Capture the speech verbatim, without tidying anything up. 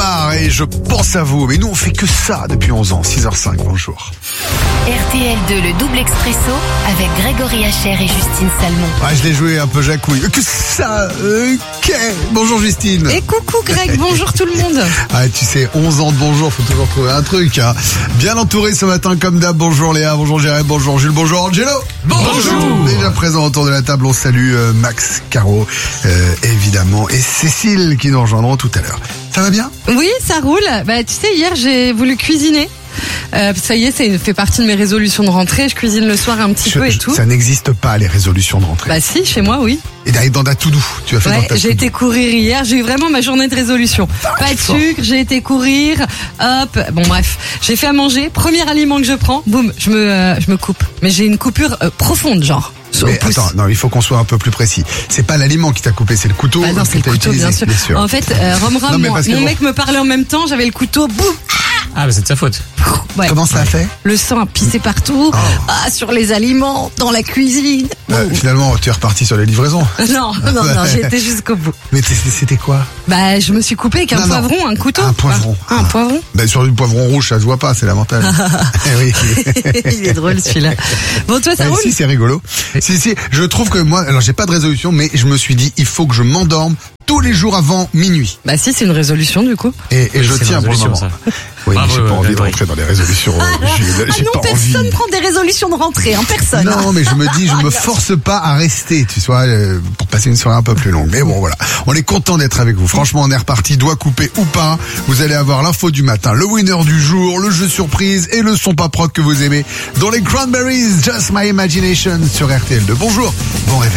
Lamar et je pense à vous. Mais nous, on fait que ça depuis onze ans. six heures cinq, bonjour. R T L deux, le double expresso avec Grégory Hacher et Justine Salmon. Ah, je l'ai joué un peu jacouille. Que ça, ok. Bonjour Justine. Et coucou Greg, bonjour tout le monde. Ah, tu sais, onze ans de bonjour, faut toujours trouver un truc. Hein. Bien entouré ce matin comme d'hab. Bonjour Léa, bonjour Jérémy, bonjour Jules, bonjour Angelo. Bonjour. Déjà présent autour de la table, on salue euh, Max, Caro, euh, évidemment, et Cécile qui nous rejoindront tout à l'heure. Ça va bien ? Oui, ça roule. Bah, tu sais, hier j'ai voulu cuisiner. Euh, ça y est, ça fait partie de mes résolutions de rentrée. Je cuisine le soir un petit je, peu et je, tout. Ça n'existe pas, les résolutions de rentrée. Bah si, chez moi, oui. Et d'aller dans ta to-do, tu as fait Ouais, dans ta j'ai to-do. été courir hier, j'ai eu vraiment ma journée de résolution. Ah, pas de fort. sucre, j'ai été courir, hop, bon bref, j'ai fait à manger, premier aliment que je prends, boum, je me, euh, je me coupe. Mais j'ai une coupure euh, profonde, genre. au Mais pouce. attends, non, il faut qu'on soit un peu plus précis. C'est pas l'aliment qui t'a coupé, c'est le couteau. Bah non, que c'est le t'as couteau, utilisé, bien sûr. bien sûr. En fait, euh, Rom Rom, Non, mais mon, parce que mon bon. mec me parlait en même temps, j'avais le couteau, boum. Ah, bah c'est de sa faute. Ouais. Comment ça a fait ? Le sang a pissé partout, Oh. ah, sur les aliments, dans la cuisine. Euh, Finalement, tu es reparti sur les livraisons. Non, non, non, j'ai été jusqu'au bout. Mais t- c'était quoi ? Bah, je me suis coupé avec un Non, non. poivron, un couteau. Un poivron. Ah, un poivron. Ben sur du poivron rouge, ça se voit pas, c'est l'avantage. Eh oui. Il est drôle celui-là. Bon, toi, ça Eh, roule? si, c'est rigolo. Si, si, je trouve que moi, alors j'ai pas de résolution, mais je me suis dit, il faut que je m'endorme tous les jours avant minuit. Bah si, c'est une résolution du coup. Et, et je C'est tiens une pour le résolution, moment. ça. Oui, Bravo, mais j'ai pas euh, envie de Grégory. rentrer dans les résolutions. J'ai Ah j'ai non, pas personne envie. prend des résolutions de rentrée, hein, personne. Non, mais je me dis, je me force pas à rester, tu vois, euh, pour passer une soirée un peu plus longue. Mais bon, voilà. On est content d'être avec vous. Franchement, on est reparti, doigt coupé ou pas. Vous allez avoir l'info du matin, le winner du jour, le jeu surprise et le son pas proc que vous aimez dans les Cranberries, Just My Imagination sur R T L deux. Bonjour, bon réveil.